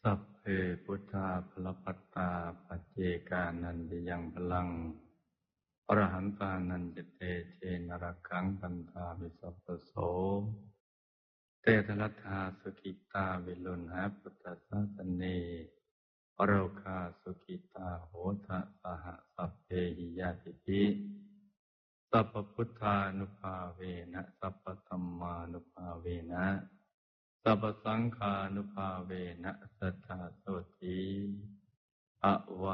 สัพเพพุทธาภลปัตตาปัจเจกานันติยังพลังอรหันตานันจเตเชนรกังปันธาวิสัพพโสเตทรัตถาสุขิตาวิลุณหาพุทธศาสเนโรคาสุขิตาโหทะสหสัพเพหิยาติภิสัพพพุทธานุภาเวนะสัพพธัมมานุภาเวนะสัพพสังฆานุภาเวนะสัทธาโสติอว